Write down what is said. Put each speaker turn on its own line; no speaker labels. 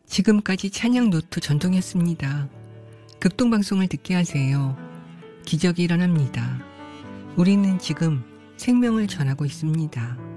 지금까지 찬양 노트 전통이었습니다. 극동방송을 듣게 하세요. 기적이 일어납니다. 우리는 지금 생명을 전하고 있습니다.